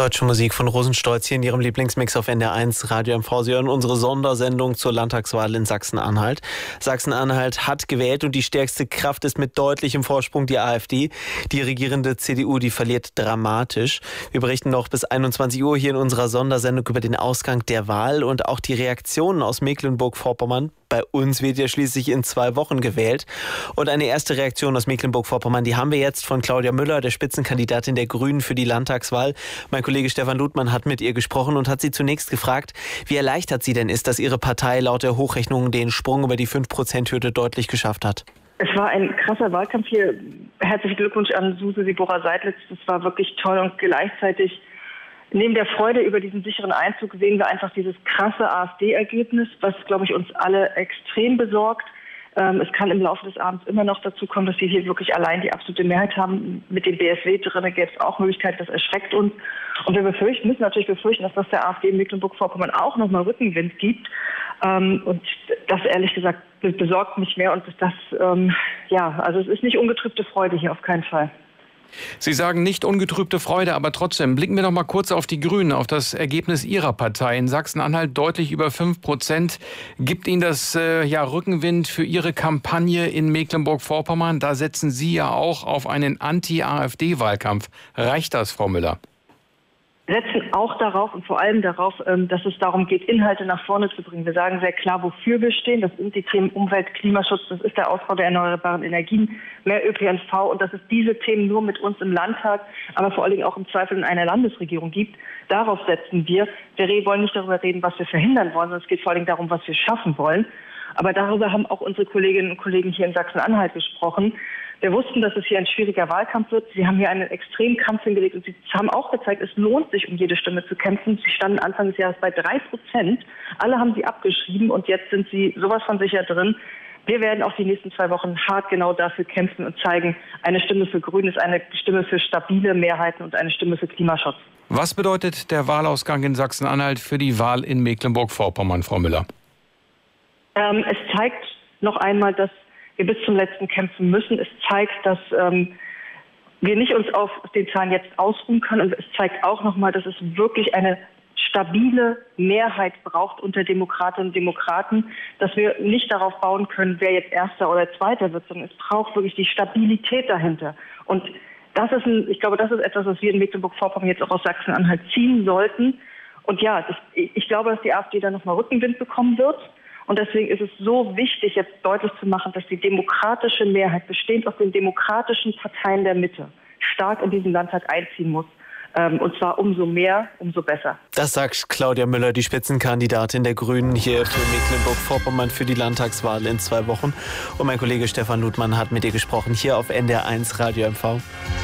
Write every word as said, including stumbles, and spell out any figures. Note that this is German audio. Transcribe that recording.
Deutsche Musik von Rosenstolz hier in Ihrem Lieblingsmix auf N D R eins Radio M V. Sie hören unsere Sondersendung zur Landtagswahl in Sachsen-Anhalt. Sachsen-Anhalt hat gewählt und die stärkste Kraft ist mit deutlichem Vorsprung die AfD. Die regierende C D U, die verliert dramatisch. Wir berichten noch bis einundzwanzig Uhr hier in unserer Sondersendung über den Ausgang der Wahl und auch die Reaktionen aus Mecklenburg-Vorpommern. Bei uns wird ja schließlich in zwei Wochen gewählt. Und eine erste Reaktion aus Mecklenburg-Vorpommern, die haben wir jetzt von Claudia Müller, der Spitzenkandidatin der Grünen für die Landtagswahl. Mein Kollege Stefan Ludmann hat mit ihr gesprochen und hat sie zunächst gefragt, wie erleichtert sie denn ist, dass ihre Partei laut der Hochrechnung den Sprung über die fünf Prozent Hürde deutlich geschafft hat. Es war ein krasser Wahlkampf hier. Herzlichen Glückwunsch an Suse Siebora-Seidlitz. Das war wirklich toll und gleichzeitig neben der Freude über diesen sicheren Einzug sehen wir einfach dieses krasse AfD-Ergebnis, was, glaube ich, uns alle extrem besorgt. Ähm, es kann im Laufe des Abends immer noch dazu kommen, dass wir hier wirklich allein die absolute Mehrheit haben. Mit dem B S W drin gäbe es auch Möglichkeiten, das erschreckt uns. Und wir befürchten, müssen natürlich befürchten, dass das der AfD in Mecklenburg-Vorpommern auch nochmal Rückenwind gibt. Ähm, und das, ehrlich gesagt, besorgt mich mehr. Und das, ähm, ja, also es ist nicht ungetrübte Freude hier, auf keinen Fall. Sie sagen nicht ungetrübte Freude, aber trotzdem blicken wir noch mal kurz auf die Grünen, auf das Ergebnis Ihrer Partei. In Sachsen-Anhalt deutlich über fünf Prozent. Gibt Ihnen das äh, ja Rückenwind für Ihre Kampagne in Mecklenburg-Vorpommern? Da setzen Sie ja auch auf einen Anti-AfD-Wahlkampf. Reicht das, Frau Müller? Wir setzen auch darauf und vor allem darauf, dass es darum geht, Inhalte nach vorne zu bringen. Wir sagen sehr klar, wofür wir stehen. Das sind die Themen Umwelt, Klimaschutz, das ist der Ausbau der erneuerbaren Energien, mehr Ö P N V und dass es diese Themen nur mit uns im Landtag, aber vor allen Dingen auch im Zweifel in einer Landesregierung gibt. Darauf setzen wir. Wir wollen nicht darüber reden, was wir verhindern wollen, sondern es geht vor allen Dingen darum, was wir schaffen wollen. Aber darüber haben auch unsere Kolleginnen und Kollegen hier in Sachsen-Anhalt gesprochen. Wir wussten, dass es hier ein schwieriger Wahlkampf wird. Sie haben hier einen extremen Kampf hingelegt und Sie haben auch gezeigt, es lohnt sich, um jede Stimme zu kämpfen. Sie standen Anfang des Jahres bei drei Prozent. Alle haben Sie abgeschrieben und jetzt sind Sie sowas von sicher drin. Wir werden auch die nächsten zwei Wochen hart genau dafür kämpfen und zeigen, eine Stimme für Grün ist eine Stimme für stabile Mehrheiten und eine Stimme für Klimaschutz. Was bedeutet der Wahlausgang in Sachsen-Anhalt für die Wahl in Mecklenburg-Vorpommern, Frau Müller? Ähm, es zeigt noch einmal, dass wir bis zum letzten kämpfen müssen. Es zeigt, dass ähm, wir nicht uns auf den Zahlen jetzt ausruhen können. Und es zeigt auch nochmal, dass es wirklich eine stabile Mehrheit braucht unter Demokratinnen und Demokraten, dass wir nicht darauf bauen können, wer jetzt Erster oder Zweiter wird, sondern es braucht wirklich die Stabilität dahinter. Und das ist, ein, ich glaube, das ist etwas, was wir in Mecklenburg-Vorpommern jetzt auch aus Sachsen-Anhalt ziehen sollten. Und ja, das, ich glaube, dass die AfD da nochmal Rückenwind bekommen wird. Und deswegen ist es so wichtig, jetzt deutlich zu machen, dass die demokratische Mehrheit, bestehend aus den demokratischen Parteien der Mitte, stark in diesen Landtag einziehen muss. Und zwar umso mehr, umso besser. Das sagt Claudia Müller, die Spitzenkandidatin der Grünen hier für Mecklenburg-Vorpommern für die Landtagswahl in zwei Wochen. Und mein Kollege Stefan Ludmann hat mit ihr gesprochen, hier auf N D R eins Radio M V.